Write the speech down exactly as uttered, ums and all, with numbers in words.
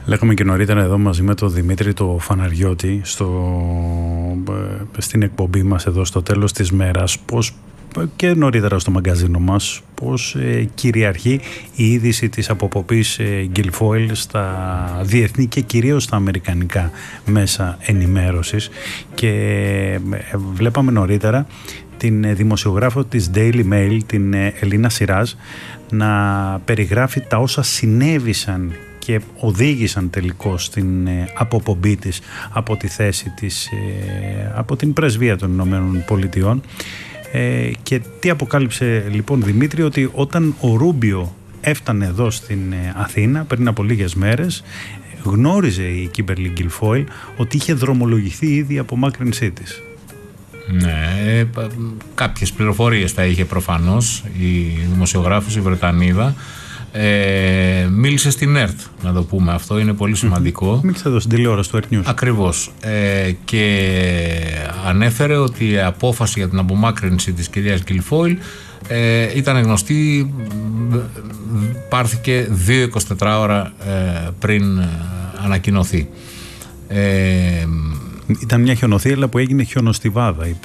Λέγαμε και νωρίτερα εδώ μαζί με τον Δημήτρη το Φαναριώτη στο, στην εκπομπή μας εδώ στο τέλος της μέρας, πως και νωρίτερα στο μαγκαζίνο μας, πως ε, κυριαρχεί η είδηση της αποποπής ε, Guilfoyle στα διεθνή και κυρίως στα αμερικανικά μέσα ενημέρωσης, και ε, βλέπαμε νωρίτερα την δημοσιογράφο της Daily Mail, την Ελίνα Σιράζ, να περιγράφει τα όσα συνέβησαν και οδήγησαν τελικώς στην αποπομπή της από τη θέση της, από την πρεσβεία των Ηνωμένων Πολιτειών. Και τι αποκάλυψε λοιπόν, Δημήτρη? Ότι όταν ο Ρούμπιο έφτανε εδώ στην Αθήνα πριν από λίγες μέρες, γνώριζε η Κίμπερλι Guilfoyle ότι είχε δρομολογηθεί ήδη η απομάκρυνσή της. Ναι, κάποιες πληροφορίες τα είχε προφανώς η δημοσιογράφος, η Βρετανίδα. Ε, μίλησε στην ΕΡΤ, να το πούμε αυτό, είναι πολύ σημαντικό. Mm-hmm. Μίλησε εδώ στην τηλεόραση του Earth News. Ακριβώς. Ε, και ανέφερε ότι η απόφαση για την απομάκρυνση της κυρίας Guilfoyle ε, ήταν γνωστή, πάρθηκε δύο εικοσιτέσσερις ώρα ε, πριν ε, ανακοινωθεί. Ε, Ήταν μια χιονοθύελα που έγινε χιονοστιβάδα.